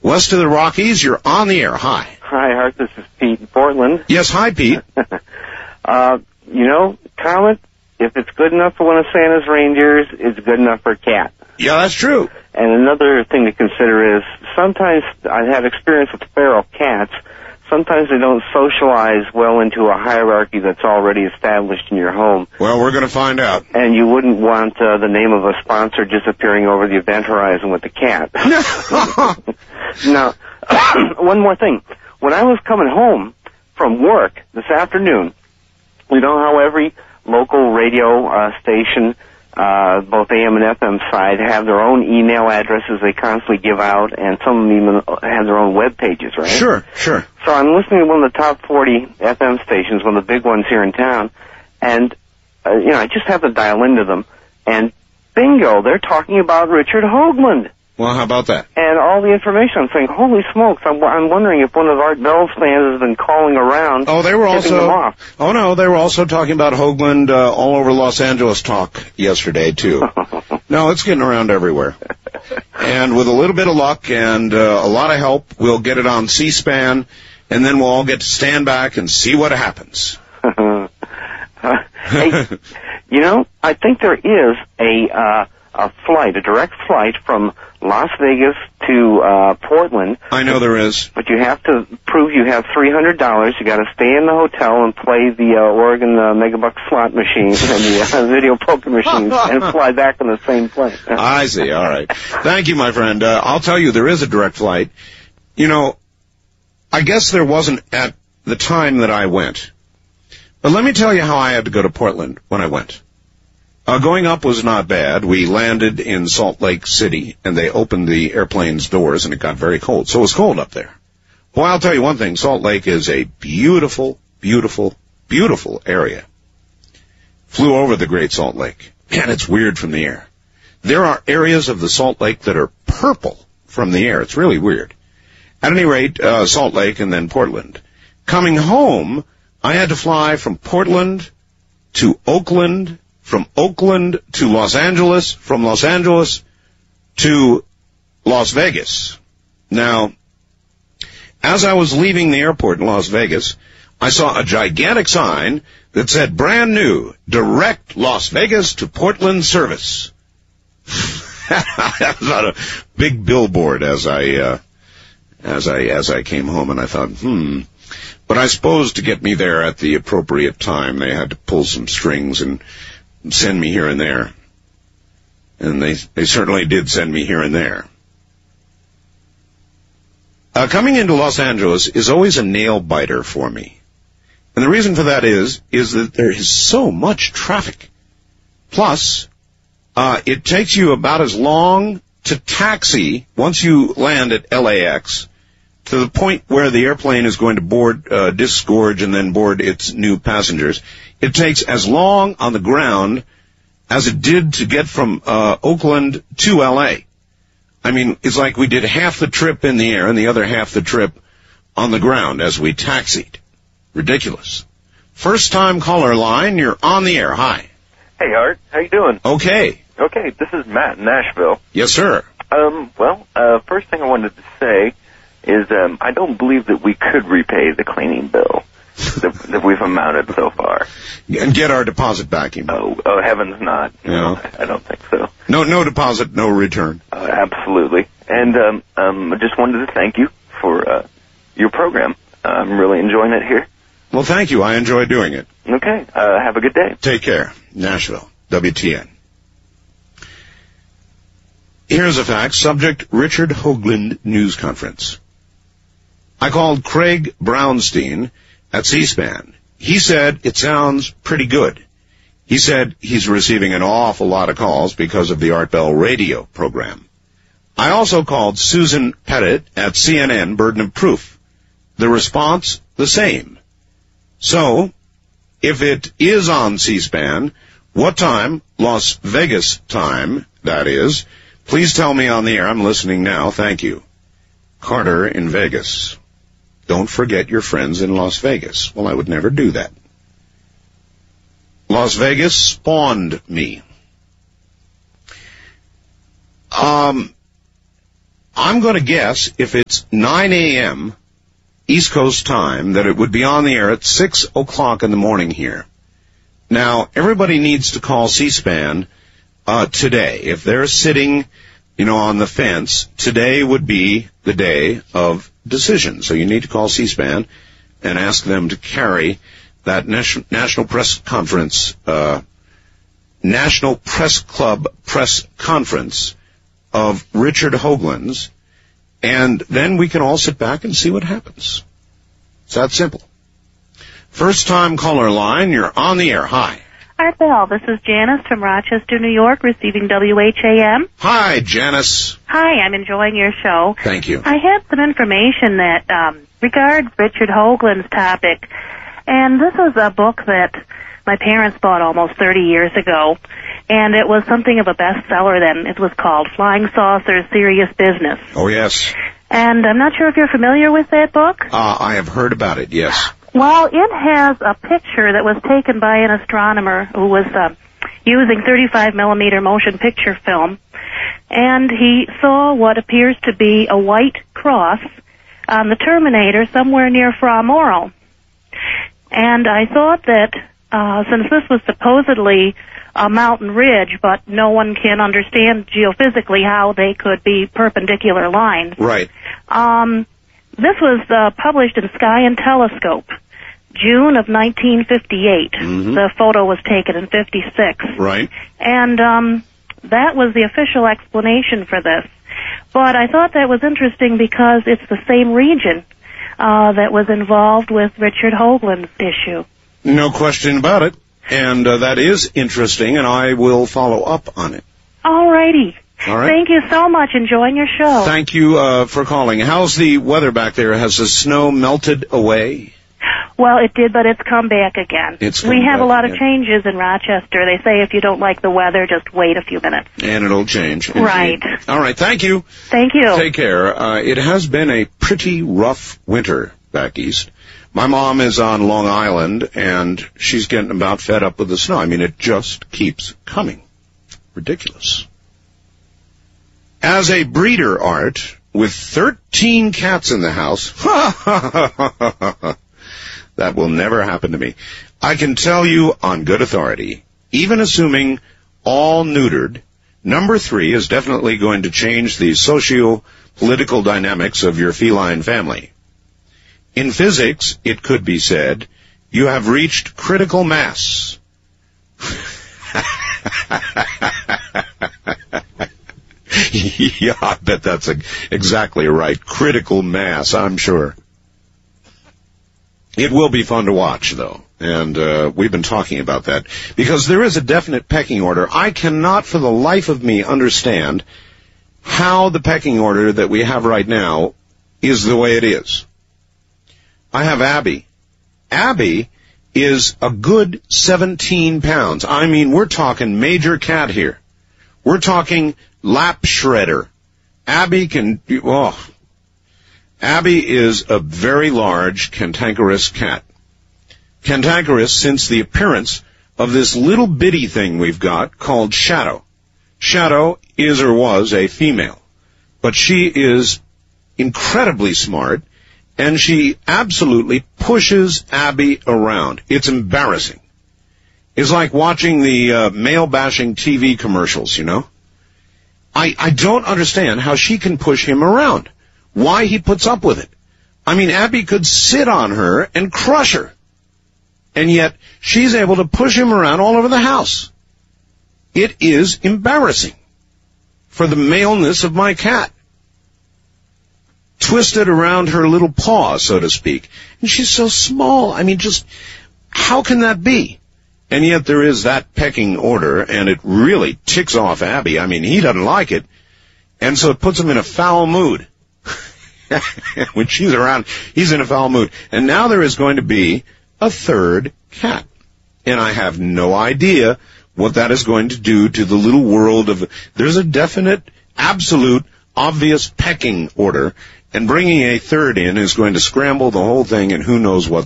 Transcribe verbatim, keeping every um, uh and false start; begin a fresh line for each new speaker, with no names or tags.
west of the Rockies. You're on the air. Hi.
Hi, Art. This is Pete in Portland.
Yes, hi, Pete.
uh, you know, Comet, if it's good enough for one of Santa's reindeers, it's good enough for a cat.
Yeah, that's true.
And another thing to consider is sometimes I've had experience with feral cats. Sometimes they don't socialize well into a hierarchy that's already established in your home.
Well, we're going to find out.
And you wouldn't want uh, the name of a sponsor disappearing over the event horizon with the cat. Now, one more thing. When I was coming home from work this afternoon, you know how every local radio uh, station, uh, both A M and F M side, have their own email addresses they constantly give out, and some of them even have their own web pages, right?
Sure, sure.
So I'm listening to one of the top forty F M stations, one of the big ones here in town, and, uh, you know, I just have to dial into them, and bingo, they're talking about Richard Hoagland.
Well, how about that?
And all the information. I'm saying, holy smokes, I'm, I'm wondering if one of Art Bell's fans has been calling around.
Oh, they were
tipping
also.
them off.
Oh no, they were also talking about Hoagland uh, all over Los Angeles talk yesterday too. No, it's getting around everywhere. And with a little bit of luck and uh, a lot of help, we'll get it on C-SPAN, and then we'll all get to stand back and see what happens.
uh, hey, you know, I think there is a uh, a flight, a direct flight from Las Vegas to uh, Portland.
I know there is.
But you have to prove you have three hundred dollars. You got to stay in the hotel and play the uh, Oregon uh, Megabucks slot machines and the uh, video poker machines and fly back on the same plane.
I see. All right. Thank you, my friend. Uh, I'll tell you, there is a direct flight. You know, I guess there wasn't at the time that I went. But let me tell you how I had to go to Portland when I went. Uh, going up was not bad. We landed in Salt Lake City, and they opened the airplane's doors, and it got very cold. So it was cold up there. Well, I'll tell you one thing. Salt Lake is a beautiful, beautiful, beautiful area. Flew over the Great Salt Lake. Man, it's weird from the air. There are areas of the Salt Lake that are purple from the air. It's really weird. At any rate, uh, Salt Lake and then Portland. Coming home, I had to fly from Portland to Oakland, from Oakland to Los Angeles, from Los Angeles to Las Vegas. Now, as I was leaving the airport in Las Vegas, I saw a gigantic sign that said, brand new, direct Las Vegas to Portland service. That was on a big billboard as I, uh, as I, as I came home, and I thought, hmm. But I suppose to get me there at the appropriate time, they had to pull some strings and send me here and there. And they they certainly did send me here and there. Uh, coming into Los Angeles is always a nail-biter for me. And the reason for that is, is that there is so much traffic. Plus, uh, it takes you about as long to taxi once you land at L A X to the point where the airplane is going to board, uh, disgorge and then board its new passengers. It takes as long on the ground as it did to get from uh, Oakland to L A. I mean, it's like we did half the trip in the air and the other half the trip on the ground as we taxied. Ridiculous. First time caller line, you're on the air. Hi.
Hey, Art. How you doing?
Okay.
Okay, this is Matt in Nashville.
Yes, sir.
Um, well, uh, first thing I wanted to say is um, I don't believe that we could repay the cleaning bill that, that we've amounted so far.
And get our deposit back, you mean?
Oh, oh, heavens not.
Yeah.
No, I, I don't think so.
No, no deposit, no return.
Uh, absolutely. And um, um, I just wanted to thank you for uh, your program. Uh, I'm really enjoying it here.
Well, thank you. I enjoy doing it.
Okay. Uh, have a good day.
Take care. Nashville, W T N. Here's a fact. Subject, Richard Hoagland News Conference. I called Craig Brownstein at C-SPAN. He said it sounds pretty good. He said he's receiving an awful lot of calls because of the Art Bell radio program. I also called Susan Pettit at C N N, Burden of Proof. The response, the same. So, if it is on C-SPAN, what time, Las Vegas time, that is, please tell me on the air. I'm listening now. Thank you. Carter in Vegas. Don't forget your friends in Las Vegas. Well, I would never do that. Las Vegas spawned me. Um, I'm going to guess if it's nine a.m. East Coast time that it would be on the air at six o'clock in the morning here. Now, everybody needs to call C-SPAN uh, today. If they're sitting, you know, on the fence, today would be the day of decision. So you need to call C-SPAN and ask them to carry that National, National Press Conference, uh, National Press Club Press Conference of Richard Hoagland's, and then we can all sit back and see what happens. It's that simple. First time caller line, you're on the air. Hi.
Hi, Bill. This is Janice from Rochester, New York, receiving W H A M.
Hi, Janice.
Hi, I'm enjoying your show.
Thank you.
I had some information that um, regards Richard Hoagland's topic, and this is a book that my parents bought almost thirty years ago, and it was something of a bestseller then. It was called Flying Saucers, Serious Business.
Oh, yes.
And I'm not sure if you're familiar with that book.
Uh, I have heard about it, yes.
Well, it has a picture that was taken by an astronomer who was uh, using thirty-five millimeter motion picture film, and he saw what appears to be a white cross on the Terminator somewhere near Fra Mauro. And I thought that uh, since this was supposedly a mountain ridge, but no one can understand geophysically how they could be perpendicular lines.
Right.
Um, this was uh, published in Sky and Telescope, June of nineteen fifty-eight.
Mm-hmm.
The photo was taken in fifty-six.
Right.
And um, that was the official explanation for this. But I thought that was interesting because it's the same region uh, that was involved with Richard Hoagland's issue.
No question about it. And uh, that is interesting, and I will follow up on it.
All righty.
All right.
Thank you so much. Enjoying your show.
Thank you uh, for calling. How's the weather back there? Has the snow melted away?
Well, it did, but it's come back again.
It's come
we have
back
a lot of
again.
changes in Rochester. They say if you don't like the weather, just wait a few minutes.
And it'll change. Indeed.
Right.
All right. Thank you.
Thank you.
Take care. Uh, it has been a pretty rough winter back east. My mom is on Long Island, and she's getting about fed up with the snow. I mean, it just keeps coming. Ridiculous. As a breeder, Art, with thirteen cats in the house, that will never happen to me. I can tell you on good authority, even assuming all neutered, number three is definitely going to change the socio-political dynamics of your feline family. In physics, it could be said, you have reached critical mass. Yeah, I bet that's a, exactly right. Critical mass, I'm sure. It will be fun to watch, though, and uh, we've been talking about that, because there is a definite pecking order. I cannot for the life of me understand how the pecking order that we have right now is the way it is. I have Abby. Abby is a good seventeen pounds. I mean, we're talking major cat here. We're talking lap shredder. Abby can, oh, Abby is a very large cantankerous cat. Cantankerous since the appearance of this little bitty thing we've got called Shadow. Shadow is or was a female, but she is incredibly smart, and she absolutely pushes Abby around. It's embarrassing. It's like watching the uh, male-bashing T V commercials, you know? I, I don't understand how she can push him around. Why he puts up with it. I mean, Abby could sit on her and crush her. And yet, she's able to push him around all over the house. It is embarrassing for the maleness of my cat. Twisted around her little paw, so to speak. And she's so small. I mean, just, how can that be? And yet there is that pecking order, and it really ticks off Abby. I mean, he doesn't like it. And so it puts him in a foul mood. When she's around, he's in a foul mood. And now there is going to be a third cat. And I have no idea what that is going to do to the little world of... There's a definite, absolute, obvious pecking order, and bringing a third in is going to scramble the whole thing, and who knows what's